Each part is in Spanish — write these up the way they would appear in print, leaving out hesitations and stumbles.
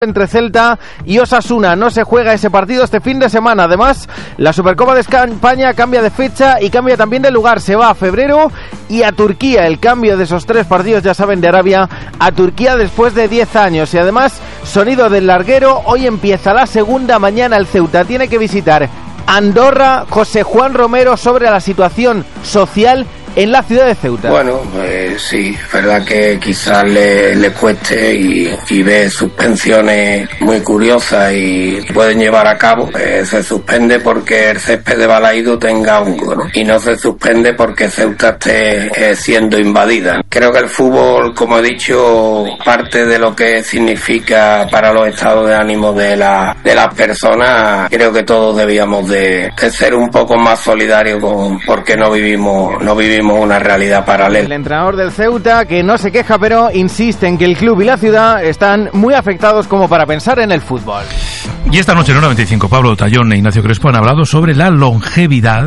Entre Celta y Osasuna. No se juega ese partido este fin de semana. Además, la Supercopa de España cambia de fecha y cambia también de lugar. Se va a febrero y a Turquía. El cambio de esos 3 partidos, ya saben, de Arabia a Turquía después de 10 años. Y además, sonido del larguero. Hoy empieza la segunda. Mañana el Ceuta tiene que visitar Andorra. José Juan Romero sobre la situación social en la ciudad de Ceuta. Bueno, pues sí, verdad que quizás le cueste y ve suspensiones muy curiosas y pueden llevar a cabo. Se suspende porque el césped de Balaído tenga hongo, ¿no? Y no se suspende porque Ceuta esté siendo invadida. Creo que el fútbol, como he dicho, parte de lo que significa para los estados de ánimo de las personas. Creo que todos debíamos de ser un poco más solidarios porque no vivimos una realidad paralela. El entrenador del Ceuta, que no se queja, pero insiste en que el club y la ciudad están muy afectados como para pensar en el fútbol. Y esta noche en Hora 25, Pablo Tallón e Ignacio Crespo han hablado sobre la longevidad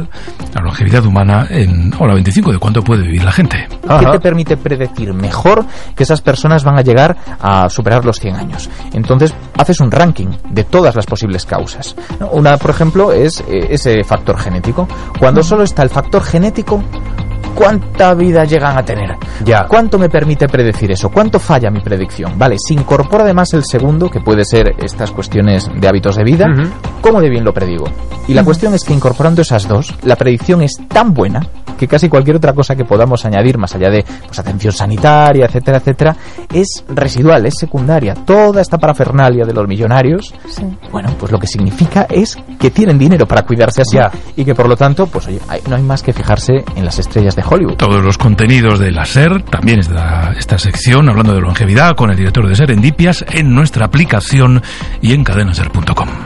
humana en Hora 25, de cuánto puede vivir la gente. ¿Qué te permite predecir mejor que esas personas van a llegar a superar los 100 años? Entonces, haces un ranking de todas las posibles causas. Una, por ejemplo, es ese factor genético. Cuando solo está el factor genético, ¿cuánta vida llegan a tener? Ya. ¿Cuánto me permite predecir eso? ¿Cuánto falla mi predicción? Vale, si incorpora además el segundo, que puede ser estas cuestiones de hábitos de vida, ¿cómo de bien lo predigo? Y la cuestión es que incorporando esas dos, la predicción es tan buena que casi cualquier otra cosa que podamos añadir, más allá de atención sanitaria, etcétera, etcétera, es residual, es secundaria. Toda esta parafernalia de los millonarios, bueno, pues lo que significa es que tienen dinero para cuidarse así y que por lo tanto, pues oye, no hay más que fijarse en las estrellas de Hollywood. Todos los contenidos de la SER, también esta sección hablando de longevidad con el director de Serendipias en nuestra aplicación y en cadenaser.com.